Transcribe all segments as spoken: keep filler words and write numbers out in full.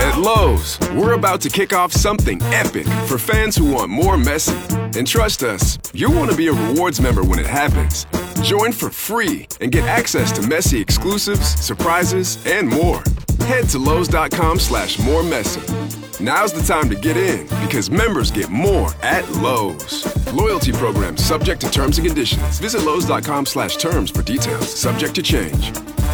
At Lowe's, we're about to kick off something epic for fans who want more messy. And trust us, you'll want to be a rewards member when it happens. Join for free and get access to messy exclusives, surprises, and more. Head to Lowe's.com slash more messy. Now's the time to get in because members get more at Lowe's. Loyalty program subject to terms and conditions. Visit Lowe's.com slash terms for details. Subject to change.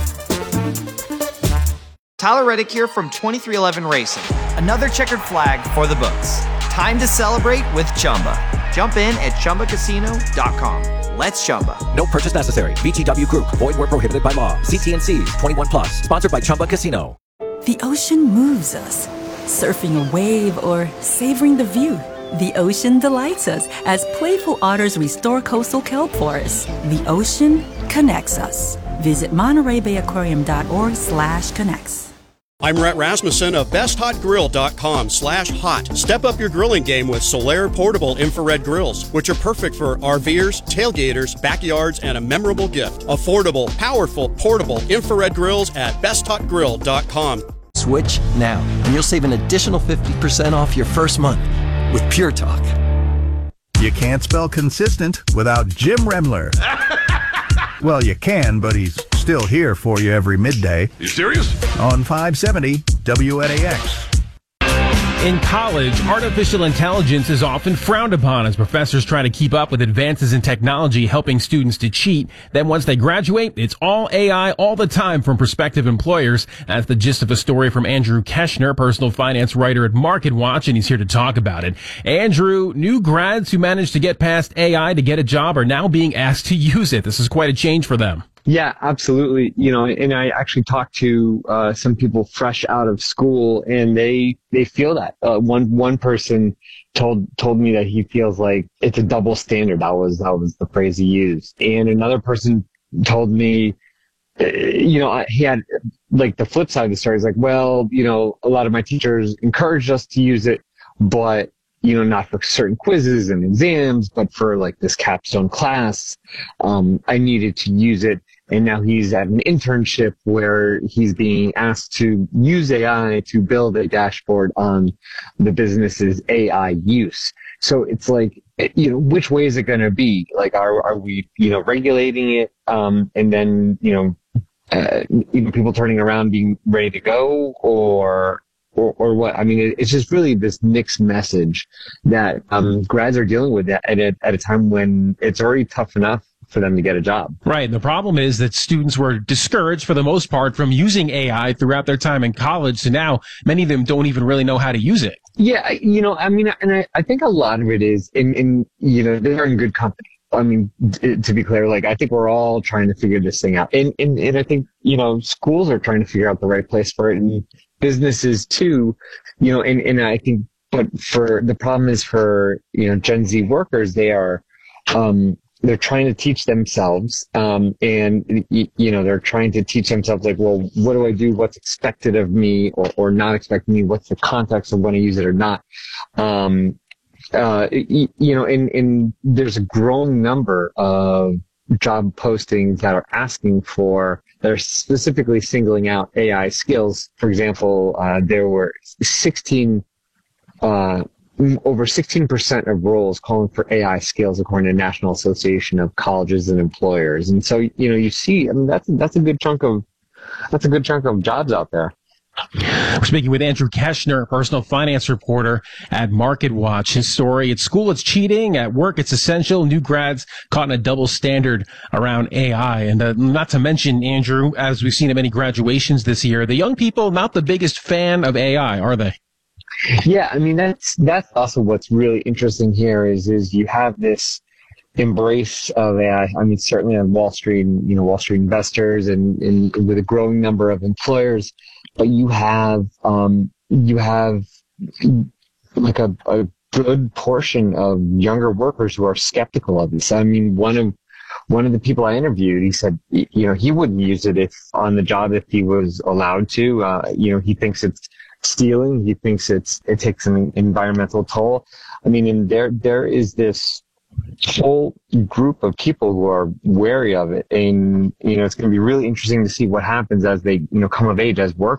Tyler Reddick here from twenty-three eleven Racing. Another checkered flag for the books. Time to celebrate with Chumba. Jump in at Chumba Casino dot com. Let's Chumba. No purchase necessary. V G W Group. Void where prohibited by law. See T and C's. twenty-one plus. Sponsored by Chumba Casino. The ocean moves us. Surfing a wave or savoring the view. The ocean delights us as playful otters restore coastal kelp forests. The ocean connects us. Visit Monterey Bay Aquarium dot org slash connects. I'm Rhett Rasmussen of best hot grill dot com slash hot. Step up your grilling game with Solaire portable infrared grills, which are perfect for RVers, tailgaters, backyards, and a memorable gift. Affordable, powerful, portable infrared grills at best hot grill dot com. Switch now, and you'll save an additional fifty percent off your first month with Pure Talk. You can't spell consistent without Jim Remler. Well, you can, but he's still here for you every midday. You serious? On five seventy W N A X. In college, artificial intelligence is often frowned upon as professors try to keep up with advances in technology helping students to cheat. Then once they graduate, it's all A I all the time from prospective employers. That's the gist of a story from Andrew Keshner, personal finance writer at MarketWatch, and he's here to talk about it. Andrew, new grads who managed to get past A I to get a job are now being asked to use it. This is quite a change for them. Yeah, absolutely. You know, and I actually talked to uh, some people fresh out of school, and they they feel that. Uh, one one person told told me that he feels like it's a double standard. That was that was the phrase he used. And another person told me, uh, you know, he had like the flip side of the story. He's like, well, you know, a lot of my teachers encouraged us to use it, but you know, not for certain quizzes and exams, but for like this capstone class, um, I needed to use it. And now he's at an internship where he's being asked to use A I to build a dashboard on the business's A I use. So it's like, you know, which way is it going to be? Like, are are we, you know, regulating it, um, and then, you know, uh, you know, people turning around being ready to go, or Or, or what? I mean, it's just really this mixed message that um, grads are dealing with at a, at a time when it's already tough enough for them to get a job. Right. And the problem is that students were discouraged for the most part from using A I throughout their time in college. So now many of them don't even really know how to use it. Yeah. You know, I mean, and I, I think a lot of it is in, in, you know, they're in good company. I mean, to be clear, like, I think we're all trying to figure this thing out. And, and, and I think, you know, schools are trying to figure out the right place for it, and businesses too, you know, and, and I think, but for the problem is for, you know, Gen Z workers, they are, um, they're trying to teach themselves, um, and, you know, they're trying to teach themselves, like, well, what do I do? What's expected of me, or, or not expected of me? What's the context of when I use it or not? Um, uh, you know, and, and there's a growing number of job postings that are asking for, that are specifically singling out A I skills. For example, uh, there were sixteen, uh, over sixteen percent of roles calling for A I skills, according to the National Association of Colleges and Employers. And so, you know, you see, I mean, that's, that's a good chunk of, that's a good chunk of jobs out there. We're speaking with Andrew Keshner, personal finance reporter at MarketWatch. His story: at school it's cheating, at work it's essential. New grads caught in a double standard around A I. And uh, not to mention, Andrew, as we've seen at many graduations this year, the young people not the biggest fan of A I, are they? Yeah, I mean, that's that's also what's really interesting here is is you have this embrace of A I. I mean, certainly on Wall Street, you know, Wall Street investors and, and with a growing number of employers. But you have, um, you have like a, a good portion of younger workers who are skeptical of this. I mean, one of, one of the people I interviewed, he said, you know, he wouldn't use it if on the job if he was allowed to. Uh, you know, he thinks it's stealing. He thinks it's, it takes an environmental toll. I mean, and there, there is this whole group of people who are wary of it, and you know it's going to be really interesting to see what happens as they you know come of age as workers.